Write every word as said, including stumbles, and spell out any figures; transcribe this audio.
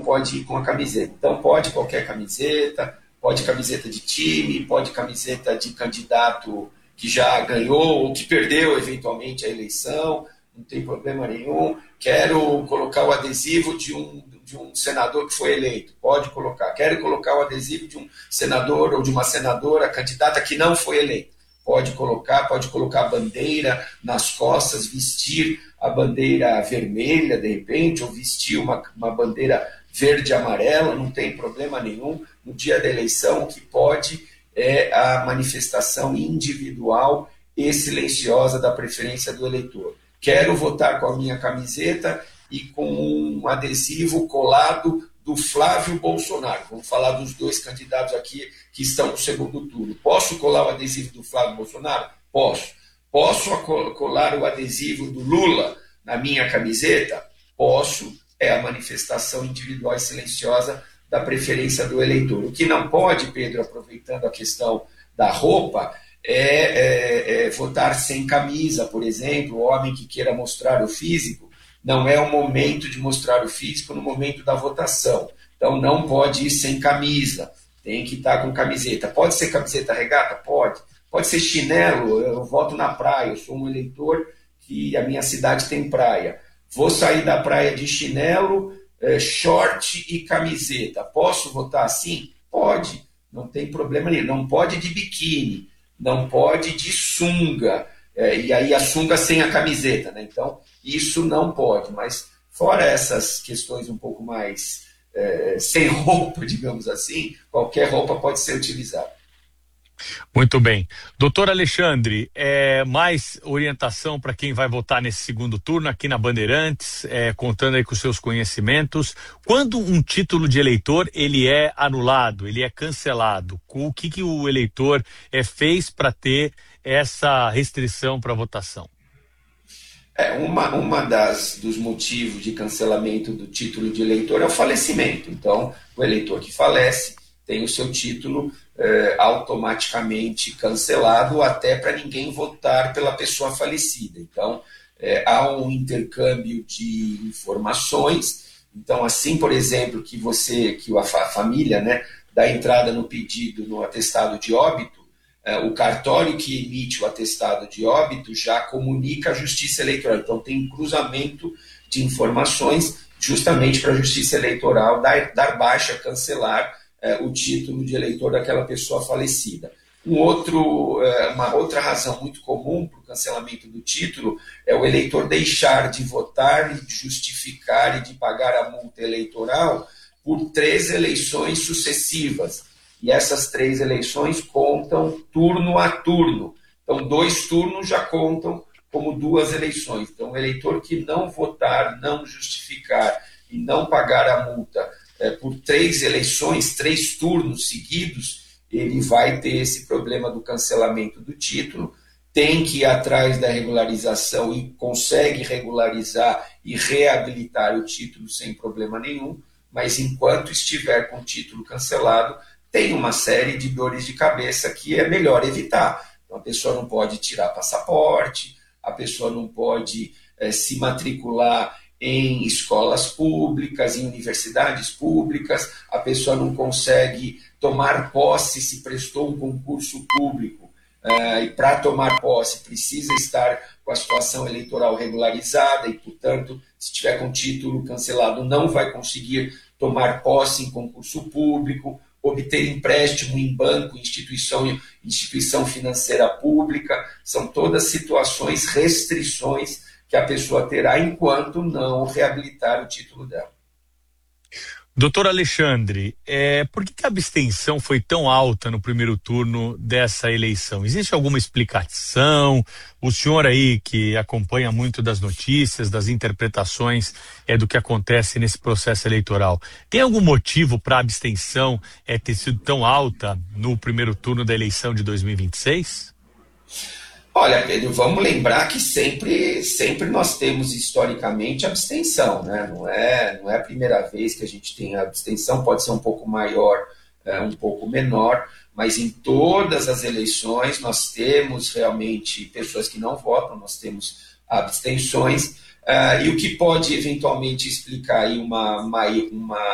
pode ir com a camiseta. Então pode qualquer camiseta, pode camiseta de time, pode camiseta de candidato que já ganhou ou que perdeu eventualmente a eleição, não tem problema nenhum. Quero colocar o adesivo de um, de um senador que foi eleito, pode colocar. Quero colocar o adesivo de um senador ou de uma senadora candidata que não foi eleita, pode colocar. Pode colocar a bandeira nas costas, vestir a bandeira vermelha de repente, ou vestir uma, uma bandeira verde e amarela, não tem problema nenhum. No dia da eleição, o que pode é a manifestação individual e silenciosa da preferência do eleitor. Quero votar com a minha camiseta e com um adesivo colado do Flávio Bolsonaro. Vamos falar dos dois candidatos aqui que estão no segundo turno. Posso colar o adesivo do Flávio Bolsonaro? Posso. Posso colar o adesivo do Lula na minha camiseta? Posso. É a manifestação individual e silenciosa da preferência do eleitor. O que não pode, Pedro, aproveitando a questão da roupa, é, é, é votar sem camisa, por exemplo. O homem que queira mostrar o físico, não é o momento de mostrar o físico no momento da votação. Então não pode ir sem camisa, tem que estar com camiseta. Pode ser camiseta regata? Pode. Pode ser chinelo, eu voto na praia, eu sou um eleitor que a minha cidade tem praia. Vou sair da praia de chinelo, short e camiseta. Posso votar assim? Pode, não tem problema nenhum. Não pode de biquíni, não pode de sunga, é, e aí a sunga sem a camiseta, né? Então, isso não pode. Mas fora essas questões um pouco mais é, sem roupa, digamos assim, qualquer roupa pode ser utilizada. Muito bem. Doutor Alexandre, é, mais orientação para quem vai votar nesse segundo turno aqui na Bandeirantes, é, contando aí com seus conhecimentos. Quando um título de eleitor ele é anulado, ele é cancelado, o que, que o eleitor é, fez para ter essa restrição para votação? É, uma, uma das dos motivos de cancelamento do título de eleitor é o falecimento. Então, o eleitor que falece tem o seu título eh, automaticamente cancelado, até para ninguém votar pela pessoa falecida. Então, eh, há um intercâmbio de informações. Então, assim, por exemplo, que você, que a família, né, dá entrada no pedido, no atestado de óbito, eh, o cartório que emite o atestado de óbito já comunica a Justiça Eleitoral. Então, tem um cruzamento de informações justamente para a Justiça Eleitoral dar, dar baixa, cancelar o título de eleitor daquela pessoa falecida. Um outro, uma outra razão muito comum para o cancelamento do título é o eleitor deixar de votar e de justificar e de pagar a multa eleitoral por três eleições sucessivas. E essas três eleições contam turno a turno. Então, dois turnos já contam como duas eleições. Então, o eleitor que não votar, não justificar e não pagar a multa É, por três eleições, três turnos seguidos, ele vai ter esse problema do cancelamento do título, tem que ir atrás da regularização e consegue regularizar e reabilitar o título sem problema nenhum, mas enquanto estiver com o título cancelado, tem uma série de dores de cabeça que é melhor evitar. Então, a pessoa não pode tirar passaporte, a pessoa não pode é, se matricular em escolas públicas, em universidades públicas, a pessoa não consegue tomar posse se prestou um concurso público, uh, e para tomar posse precisa estar com a situação eleitoral regularizada e, portanto, se tiver com título cancelado, não vai conseguir tomar posse em concurso público, obter empréstimo em banco, instituição, instituição financeira pública. São todas situações, restrições que a pessoa terá enquanto não reabilitar o título dela. Doutor Alexandre, é, por que, que a abstenção foi tão alta no primeiro turno dessa eleição? Existe alguma explicação? O senhor aí que acompanha muito das notícias, das interpretações é, do que acontece nesse processo eleitoral, tem algum motivo para a abstenção é, ter sido tão alta no primeiro turno da eleição de dois mil e vinte e seis? Olha, Pedro, vamos lembrar que sempre, sempre nós temos historicamente abstenção, né? Não é, não é a primeira vez que a gente tem a abstenção, pode ser um pouco maior, é, um pouco menor, mas em todas as eleições nós temos realmente pessoas que não votam, nós temos abstenções, uh, e o que pode eventualmente explicar aí uma, uma, uma